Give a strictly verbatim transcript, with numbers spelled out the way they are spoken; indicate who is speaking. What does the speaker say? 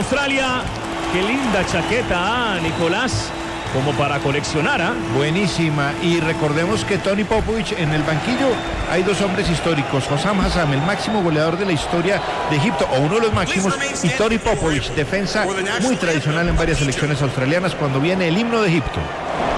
Speaker 1: Australia. Qué linda chaqueta, ah, Nicolás. Como para coleccionar, ¿ah? ¿eh?
Speaker 2: Buenísima. Y recordemos que Tony Popovich en el banquillo hay dos hombres históricos. Hossam Hassam, el máximo goleador de la historia de Egipto, o uno de los máximos, y Tony Popovich, defensa muy tradicional en varias selecciones australianas cuando viene el himno de Egipto.